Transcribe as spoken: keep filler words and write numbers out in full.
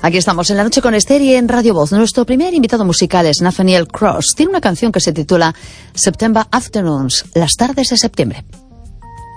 Aquí estamos en La Noche con Esther y en Radio Voz. Nuestro primer invitado musical es Nathaniel Cross. Tiene una canción que se titula September Afternoons, las tardes de septiembre.